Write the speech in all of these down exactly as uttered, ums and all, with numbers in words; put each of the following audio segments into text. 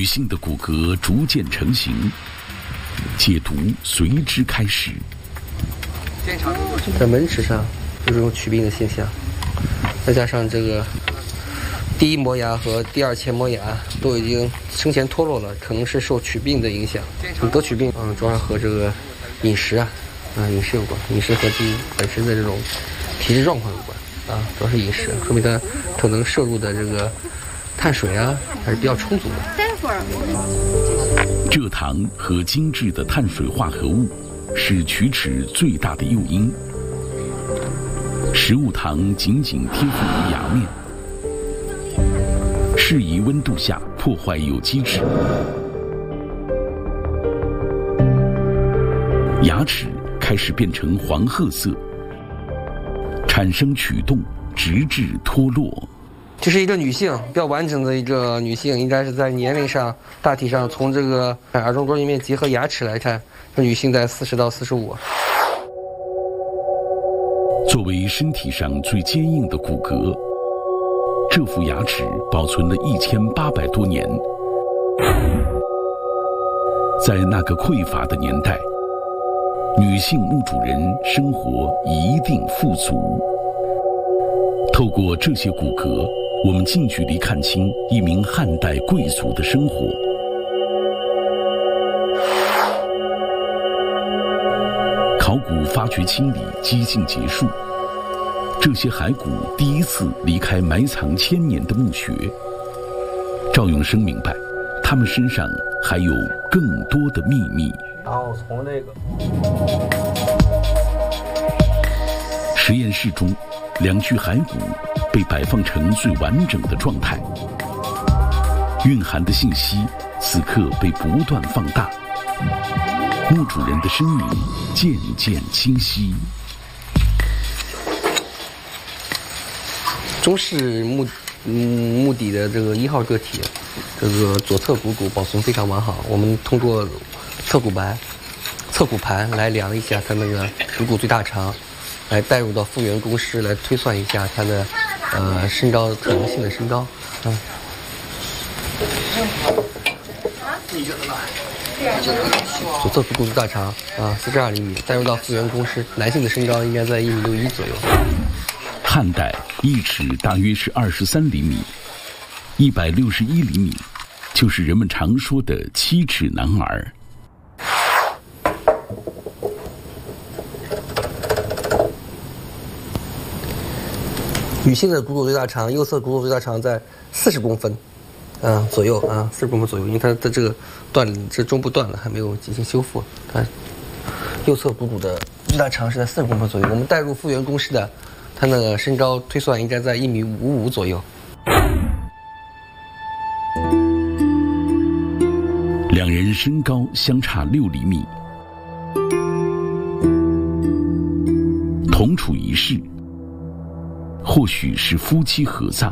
性的骨骼逐渐成型，解读随之开始。 在门齿上有这种龋病的现象，再加上这个第一磨牙和第二前磨牙都已经生前脱落了，可能是受龋病的影响。得龋病，嗯，主要和这个饮食啊，啊，饮食有关，饮食和自己本身的这种体质状况有关啊，主要是饮食，说明他可能摄入的这个碳水啊还是比较充足的。待会儿， 蔗糖和精致的碳水化合物是龋齿最大的诱因。食物糖紧紧贴附于牙面，适宜温度下破坏有机质，牙齿开始变成黄褐色，产生龋洞，直至脱落。 这是一个女性，比较完整的一个女性，应该是在年龄上大体上从这个耳中沟面积和牙齿来看，这女性在四十到四十五。 作为身体上最坚硬的骨骼，这副牙齿保存了一千八百多年。在那个匮乏的年代，女性墓主人生活一定富足。透过这些骨骼，我们近距离看清一名汉代贵族的生活。考古发掘清理几近结束，这些骸骨第一次离开埋藏千年的墓穴。赵永生明白，他们身上还有更多的秘密。 然后从那个实验室中，两具骸骨被摆放成最完整的状态，蕴含的信息此刻被不断放大，墓主人的身影渐渐清晰。 中式墓嗯墓底的这个一号个体，这个左侧骨骨保存非常完好。我们通过侧骨盘、侧骨盘来量一下它那个骨骨最大长，来带入到复原公式来推算一下它的呃身高可能性的身高啊。左侧骨骨最大长啊，四十二厘米，带入到复原公式，男性的身高应该在一米六一左右。 汉代一尺大约是二十三厘米，一百六十一厘米，就是人们常说的七尺男儿。 女性的股骨最大长，右侧股骨最大长在四十公分，啊左右啊，四十公分左右，因为它的这个断这中部断了，还没有进行修复。它右侧股骨的最大长是在四十公分左右。我们带入复原公式的，它那个身高推算应该在一米五五左右。 两人身高相差六厘米，同处一室，或许是夫妻合葬。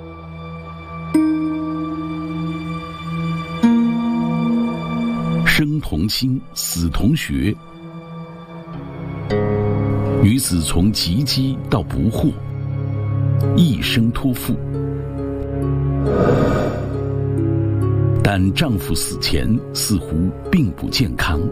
生同亲，死同穴。女子从及笄到不惑，一生托付。但丈夫死前似乎并不健康。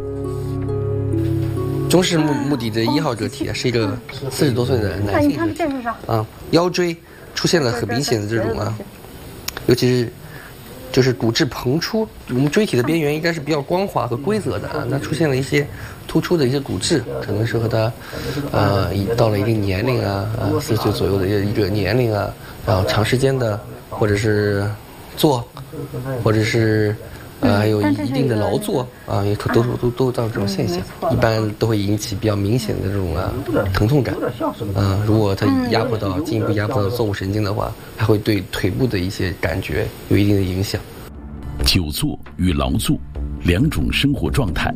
中式墓墓底的一号个体是一个四十多岁的男性个体啊，腰椎出现了很明显的这种啊，尤其是就是骨质膨出，我们椎体的边缘应该是比较光滑和规则的啊，那出现了一些突出的一些骨质，可能是和他呃到了一定年龄啊啊四十岁左右的一个年龄啊，然后长时间的或者是坐，或者是呃还有一定的劳作啊，也可都都都造成这种现象，一般都会引起比较明显的这种啊疼痛感。嗯，如果它压迫到进一步压迫到坐骨神经的话，它会对腿部的一些感觉有一定的影响。 久坐与劳作两种生活状态